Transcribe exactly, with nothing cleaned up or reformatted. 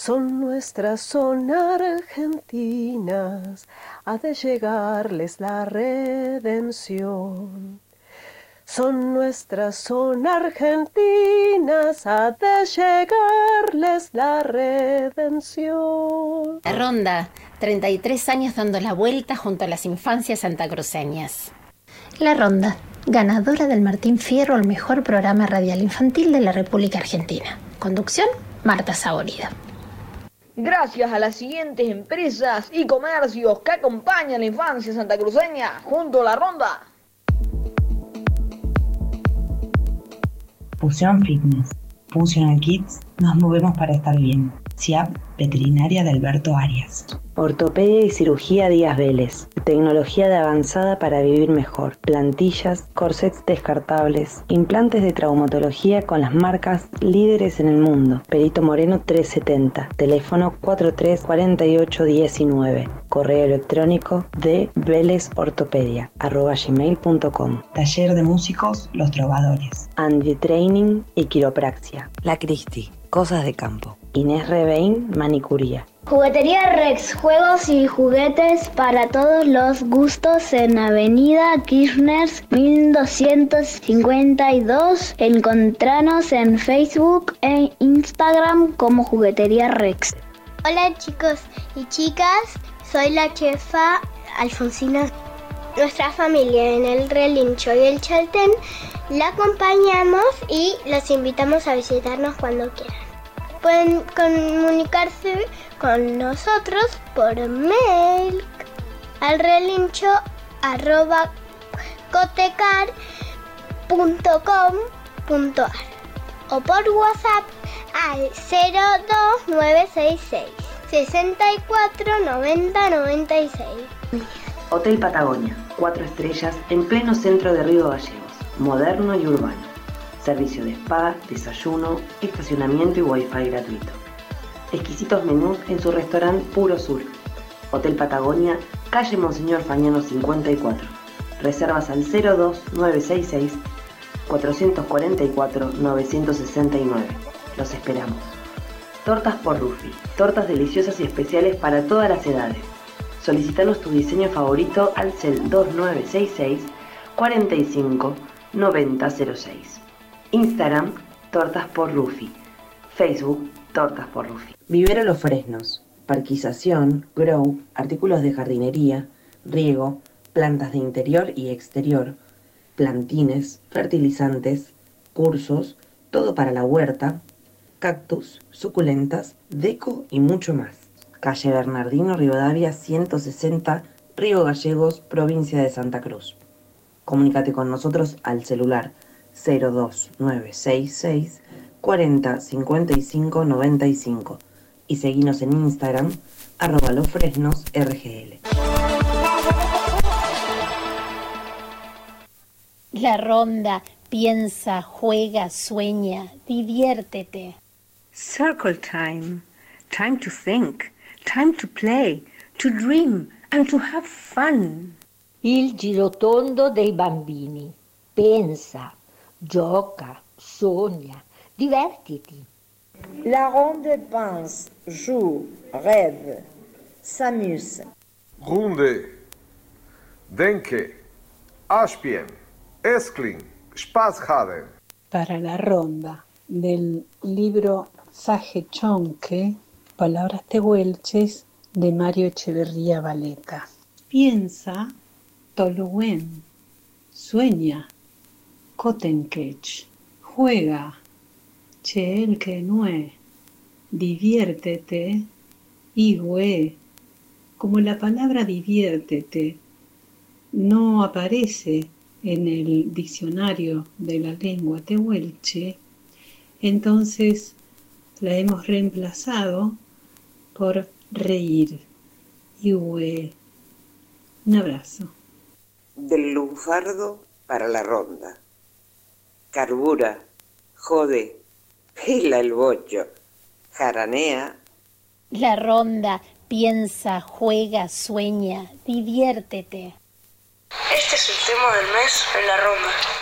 Son nuestras, son argentinas, ha de llegarles la redención. Son nuestras, son argentinas, ha de llegarles la redención. La Ronda, treinta y tres años dando la vuelta junto a las infancias santacruceñas. La Ronda, ganadora del Martín Fierro al mejor programa radial infantil de la República Argentina. Conducción, Marta Saborida. Gracias a las siguientes empresas y comercios que acompañan la infancia santacruceña junto a La Ronda. Fusión Fitness, Functional Kids, nos movemos para estar bien. C I A P Veterinaria de Alberto Arias. Ortopedia y cirugía Díaz Vélez. Tecnología de avanzada para vivir mejor. Plantillas, corsets descartables, implantes de traumatología con las marcas líderes en el mundo. Perito Moreno trescientos setenta. Teléfono cuarenta y tres cuarenta y ocho diecinueve. Correo electrónico de velesortopedia arroba gmail punto com. Taller de músicos Los Trovadores. Andy Training y Quiropraxia. La Cristi, cosas de campo. Inés Rebein, manicuría. Juguetería Rex, juegos y juguetes para todos los gustos en Avenida Kirchner mil doscientos cincuenta y dos. Encontranos en Facebook e Instagram como Juguetería Rex. Hola chicos y chicas, soy la chefa Alfonsina. Nuestra familia en el Relincho y el Chaltén la acompañamos y los invitamos a visitarnos cuando quieran. Pueden comunicarse con nosotros por mail al relincho arroba cotecar punto com punto ar o por WhatsApp al cero dos nueve seis seis sesenta y cuatro noventa noventa y seis. Hotel Patagonia, cuatro estrellas en pleno centro de Río Gallegos, moderno y urbano. Servicio de spa, desayuno, estacionamiento y wifi gratuito. Exquisitos menús en su restaurante Puro Sur. Hotel Patagonia, calle Monseñor Fagnano cincuenta y cuatro. Reservas al cero dos nueve seis seis cuatro cuatro cuatro nueve seis nueve. Los esperamos. Tortas por Rufi. Tortas deliciosas y especiales para todas las edades. Solicítanos tu diseño favorito al cel dos nueve seis seis cuarenta y cinco noventa cero seis. Instagram, Tortas por Rufi. Facebook, Tortas por Rufi. Vivero Los Fresnos. Parquización, grow, artículos de jardinería, riego, plantas de interior y exterior, plantines, fertilizantes, cursos, todo para la huerta, cactus, suculentas, deco y mucho más. Calle Bernardino Rivadavia ciento sesenta, Río Gallegos, provincia de Santa Cruz. Comunícate con nosotros al celular cero dos nueve seis seis cuarenta cincuenta y cinco noventa y cinco y seguinos en Instagram arroba losfresnos rgl. La Ronda, piensa, juega, sueña, diviértete. Circle time, time to think, time to play, to dream and to have fun. Il girotondo dei bambini. Pensa, gioca, sogna, divertiti. La ronde pense, joue, rêve, s'amuse. Runde, denke, aspien, esklin, Spaß haben. Para la ronda del libro Saje Chonque, Palabras Tehuelches, de Mario Echeverría Valeta. Piensa, Toluen, sueña, Cotenquech, juega, Cheelquenue, diviértete, Igüe. Como la palabra diviértete no aparece en el diccionario de la lengua tehuelche, entonces la hemos reemplazado por reír. Igüe. Un abrazo. Del lunfardo para la ronda. Carbura, jode, pela el bocho, jaranea. La Ronda, piensa, juega, sueña, diviértete. Este es el tema del mes en la ronda.